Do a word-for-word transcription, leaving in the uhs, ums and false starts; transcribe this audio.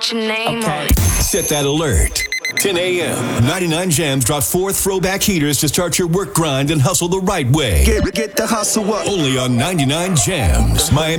put your name Okay. on it. Set that alert. ten a.m. ninety-nine Jams drop four throwback heaters to start your work grind and hustle the right way. Get, get the hustle up. Only on ninety-nine Jams. Miami